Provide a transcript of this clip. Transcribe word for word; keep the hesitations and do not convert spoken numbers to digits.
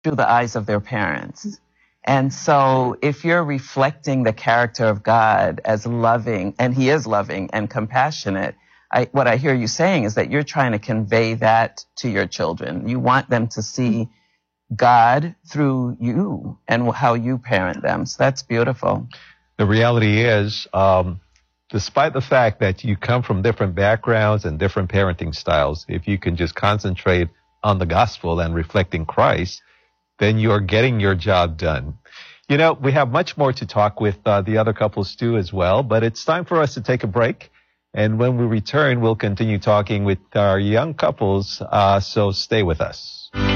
through the eyes of their parents. And so if you're reflecting the character of God as loving, and he is loving and compassionate, I, what I hear you saying is that you're trying to convey that to your children. You want them to see God through you and how you parent them. So that's beautiful. The reality is, um, despite the fact that you come from different backgrounds and different parenting styles, if you can just concentrate on the gospel and reflecting Christ, then you're getting your job done. You know, we have much more to talk with uh, the other couples too as well, but it's time for us to take a break. And when we return, we'll continue talking with our young couples, uh, so stay with us.